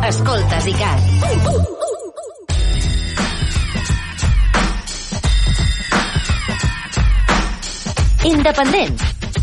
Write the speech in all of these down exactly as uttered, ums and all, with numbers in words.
Escoltes ICAT. Independents.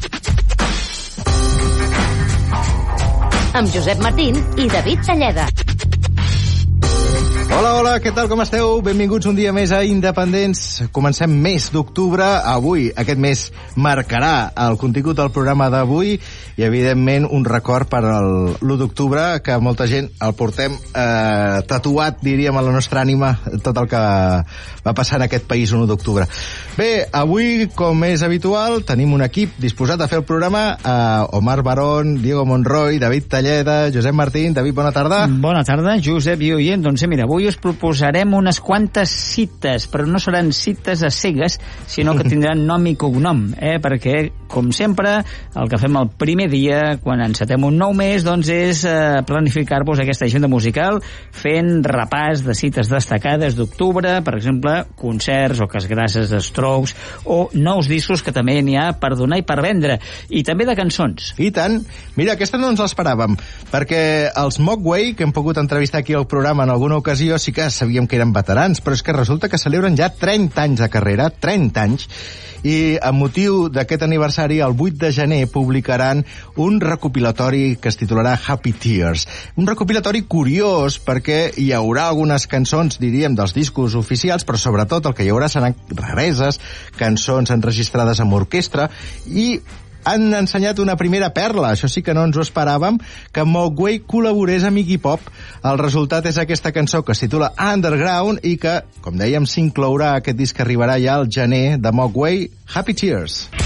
Amb Josep Martín i David Talleda. Hola, hola, què tal, com esteu? Benvinguts un dia més a Independents. Comencem mes d'octubre. Avui, aquest mes, marcarà el contingut del programa d'avui i, evidentment, un record per l'u d'octubre, que molta gent el portem eh, tatuat, diríem, a la nostra ànima, tot el que va passar en aquest país un u d'octubre. Bé, avui, com és habitual, tenim un equip disposat a fer el programa. Eh, Omar Barón, Diego Monroy, David Talleda, Josep Martín. David, bona tarda. Bona tarda, Josep i oient. Doncs mira, avui us proposarem unes quantes cites, però no seran cites a cegues, sinó que tindran nom i cognom, eh? Perquè, com sempre, el que fem el primer dia, quan encetem un nou mes, doncs és eh, planificar-vos aquesta agenda musical fent repàs de cites destacades d'octubre, per exemple, concerts o casgrasses de Strokes, o nous discos que també n'hi ha per donar i per vendre, i també de cançons. I tant. Mira, aquesta no ens l'esperàvem, perquè els Mogwai, que hem pogut entrevistar aquí al programa en alguna ocasió, sí que sabíem que eren veterans, però és que resulta que celebren ja trenta anys de carrera, trenta anys, i amb motiu d'aquest aniversari, el vuit de gener, publicaran un recopilatori que es titularà Happy Tears. Un recopilatori curiós, perquè hi haurà algunes cançons, diríem, dels discos oficials, però sobretot el que hi haurà seran rareses, cançons enregistrades amb orquestra, i han ensenyat una primera perla, això sí que no ens ho esperàvem, que Mogwai col·laborés amb Iggy Pop. El resultat és aquesta cançó que es titula Underground i que, com dèiem, s'inclourà aquest disc que arribarà ja al gener de Mogwai, Happy Tears.